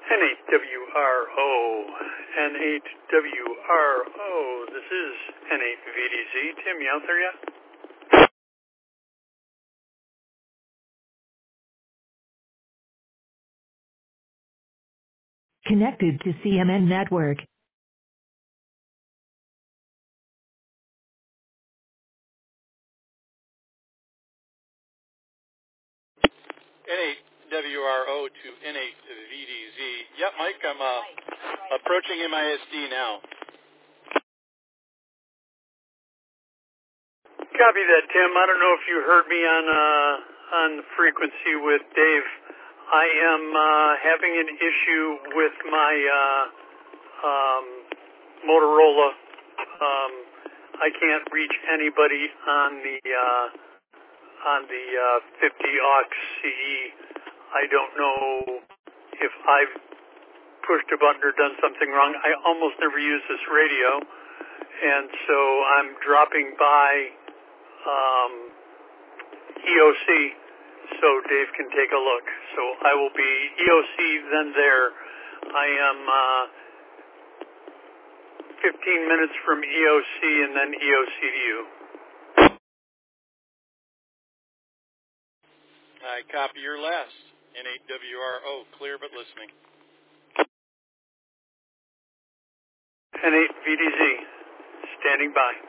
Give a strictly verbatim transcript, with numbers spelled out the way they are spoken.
N eight W R O, N eight W R O, this is N eight V D Z. Tim, you out there yet? Connected to C M N Network. N eight W R O to N eight V D Z. Yep, Mike, I'm uh, approaching M I S D now. Copy that, Tim. I don't know if you heard me on uh, on the frequency with Dave. I am uh, having an issue with my uh, um, Motorola. Um, I can't reach anybody on the uh, on the uh, fifty aux C E. I don't know if I've pushed a button or done something wrong. I almost never use this radio, and so I'm dropping by um, E O C so Dave can take a look. So I will be E O C, then there. I am uh, fifteen minutes from E O C and then E O C to you. I copy your last. N eight W R O, clear but listening. N eight V D Z, standing by.